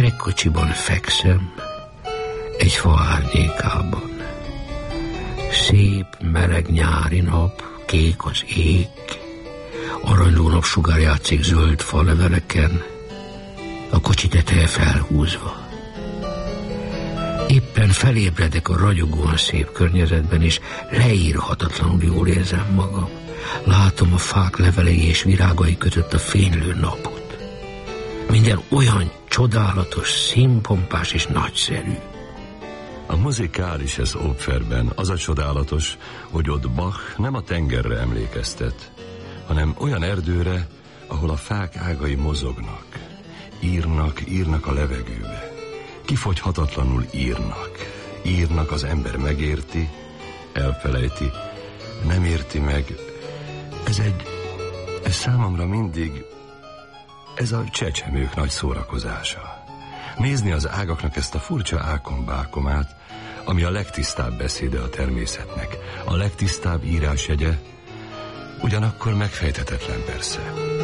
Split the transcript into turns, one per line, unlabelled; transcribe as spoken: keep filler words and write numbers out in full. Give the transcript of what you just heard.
gyerekkocsiban fekszem, egy fa árnyékában. Szép, meleg nyári nap, kék az ég, aranyló napsugár játszik zöld faleveleken, a kocsi teteje felhúzva. Éppen felébredek a ragyogóan szép környezetben, és leírhatatlanul jól érzem magam. Látom a fák levelei és virágai között a fénylő napot. Minden olyan csodálatos, színpompás és nagyszerű.
A Musikalisches Opferben az a csodálatos, hogy ott Bach nem a tengerre emlékeztet, hanem olyan erdőre, ahol a fák ágai mozognak, írnak, írnak a levegőbe. Kifogyhatatlanul írnak. Írnak, az ember megérti, elfelejti, nem érti meg. Ez egy, ez számomra mindig, ez a csecsemők nagy szórakozása. Nézni az ágaknak ezt a furcsa ákombákomát, ami a legtisztább beszéde a természetnek, a legtisztább írásjegye, ugyanakkor megfejthetetlen persze.